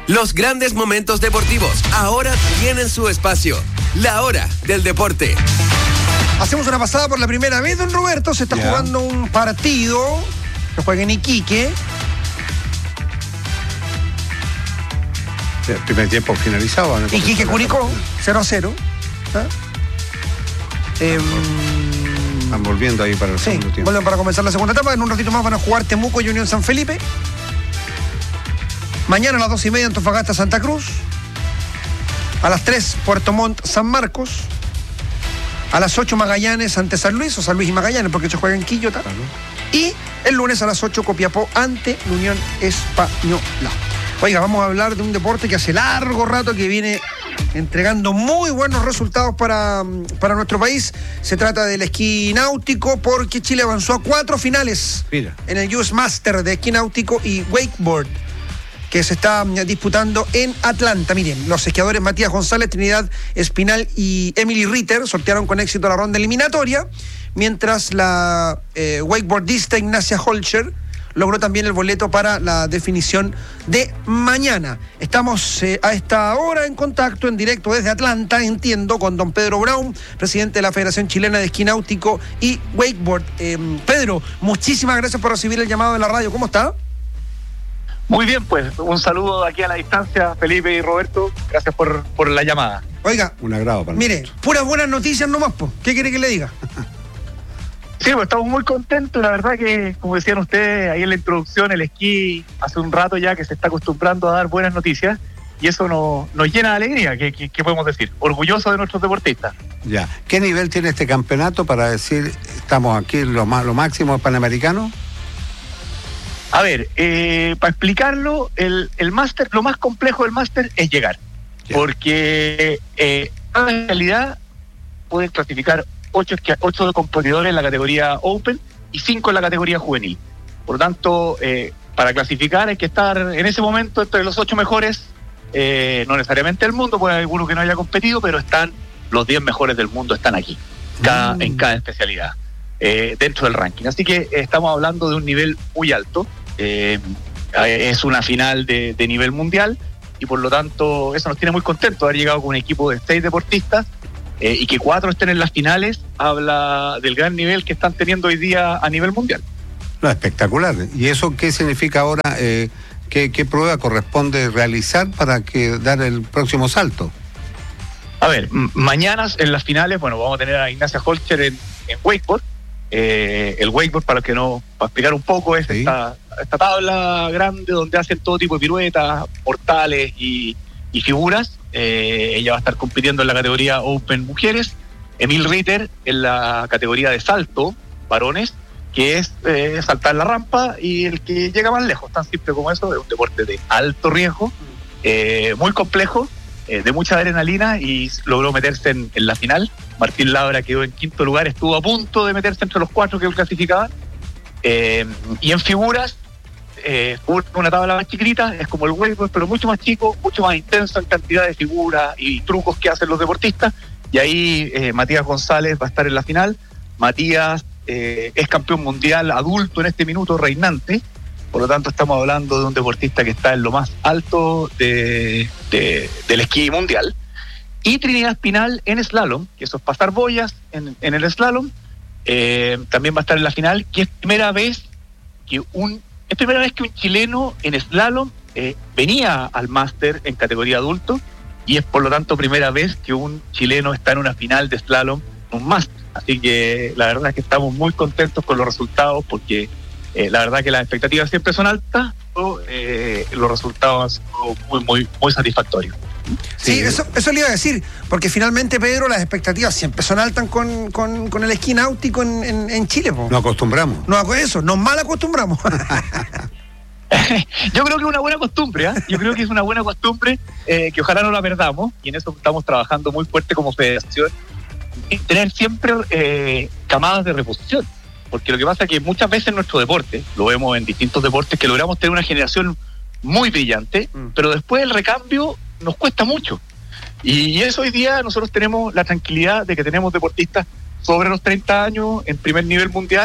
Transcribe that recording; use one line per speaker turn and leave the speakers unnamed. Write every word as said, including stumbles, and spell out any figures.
Los grandes momentos deportivos ahora tienen su espacio. La hora del deporte.
Hacemos una pasada por la primera vez, don Roberto. Se está yeah. jugando un partido que juega en Iquique.
El primer tiempo finalizado. ¿no?
Iquique Curicó, cero a cero. ¿Ah? Eh,
Están volviendo ahí para el
sí,
segundo tiempo.
Vuelven para comenzar la segunda etapa. En un ratito más van a jugar Temuco y Unión San Felipe. Mañana a las dos y media Antofagasta Santa Cruz. A las tres Puerto Montt San Marcos. A las ocho Magallanes ante San Luis, o San Luis y Magallanes, porque se juega en Quillota. Claro. Y el lunes a las ocho Copiapó ante la Unión Española. Oiga, vamos a hablar de un deporte que hace largo rato que viene entregando muy buenos resultados para, para nuestro país. Se trata del esquí náutico, porque Chile avanzó a cuatro finales Mira. en el U S Master de esquí náutico y wakeboard, que se está disputando en Atlanta. Miren, los esquiadores Matías González, Trinidad Espinal y Emily Ritter sortearon con éxito la ronda eliminatoria, mientras la eh, wakeboardista Ignacia Holcher logró también el boleto para la definición de mañana. Estamos eh, a esta hora en contacto, en directo desde Atlanta, entiendo, con don Pedro Brown, presidente de la Federación Chilena de Esquí Náutico y Wakeboard. Eh, Pedro, muchísimas gracias por recibir el llamado de la radio. ¿Cómo está?
Muy bien, pues un saludo aquí a la distancia, Felipe y Roberto. Gracias por, por la llamada.
Oiga,
un agrado para
mire,
nosotros.
Puras buenas noticias nomás, po. ¿Qué quiere que le diga?
Sí, pues estamos muy contentos. La verdad que, como decían ustedes ahí en la introducción, el esquí hace un rato ya que se está acostumbrando a dar buenas noticias, y eso nos, nos llena de alegría. ¿Qué, qué, qué podemos decir? Orgulloso de nuestros deportistas.
Ya. ¿Qué nivel tiene este campeonato para decir estamos aquí lo, más, lo máximo panamericano?
A ver, eh, para explicarlo, el, el máster, lo más complejo del máster es llegar. Yeah. Porque eh, en realidad pueden clasificar ocho, ocho competidores en la categoría Open y cinco en la categoría juvenil. Por lo tanto, eh, para clasificar hay que estar en ese momento entre los ocho mejores, eh, no necesariamente del mundo, puede haber alguno que no haya competido, pero están los diez mejores del mundo, están aquí, cada, mm. en cada especialidad, eh, dentro del ranking. Así que eh, estamos hablando de un nivel muy alto. Eh, es una final de, de nivel mundial, y por lo tanto eso nos tiene muy contentos. Haber llegado con un equipo de seis deportistas eh, y que cuatro estén en las finales habla del gran nivel que están teniendo hoy día a nivel mundial.
No, espectacular. ¿Y eso qué significa ahora? Eh, ¿qué, ¿Qué prueba corresponde realizar para que dar el próximo salto?
A ver, m- mañana en las finales, bueno, vamos a tener a Ignacia Holcher en, en wakeboard. Eh, el wakeboard, para que no, para explicar un poco, es sí. esta, esta tabla grande donde hacen todo tipo de piruetas, mortales y, y figuras. Eh, ella va a estar compitiendo en la categoría Open Mujeres. Emil Ritter en la categoría de salto, varones, que es eh, saltar la rampa y el que llega más lejos, tan simple como eso. Es un deporte de alto riesgo, eh, muy complejo, eh, de mucha adrenalina, y logró meterse en, en la final. Martín Labra quedó en quinto lugar, estuvo a punto de meterse entre los cuatro que clasificaban. Eh, y en figuras, eh, una tabla más chiquita, es como el wakeboard, pero mucho más chico, mucho más intenso en cantidad de figuras y trucos que hacen los deportistas. Y ahí eh, Matías González va a estar en la final. Matías eh, es campeón mundial adulto en este minuto, reinante. Por lo tanto, estamos hablando de un deportista que está en lo más alto de, de, del esquí mundial. Y Trinidad Espinal en slalom, que eso es pasar boyas en, en el slalom, eh, también va a estar en la final, que es primera vez que un es primera vez que un chileno en slalom eh, venía al máster en categoría adulto, y es por lo tanto primera vez que un chileno está en una final de slalom en un máster. Así que la verdad es que estamos muy contentos con los resultados, porque eh, la verdad que las expectativas siempre son altas, pero eh, los resultados son muy, muy, muy satisfactorios.
Sí, sí, eso, eso le iba a decir, porque finalmente, Pedro, las expectativas siempre son altas con, con, con el esquí náutico en, en, en Chile, po.
Nos acostumbramos.
No hago eso, nos mal acostumbramos.
Yo creo que es una buena costumbre, ¿eh? Yo creo que es una buena costumbre eh, que ojalá no la perdamos, y en eso estamos trabajando muy fuerte como federación, en tener siempre eh, camadas de reposición, porque lo que pasa es que muchas veces en nuestro deporte, lo vemos en distintos deportes, que logramos tener una generación muy brillante, mm. pero después el recambio nos cuesta mucho. Y eso hoy día nosotros tenemos la tranquilidad de que tenemos deportistas sobre los treinta años en primer nivel mundial,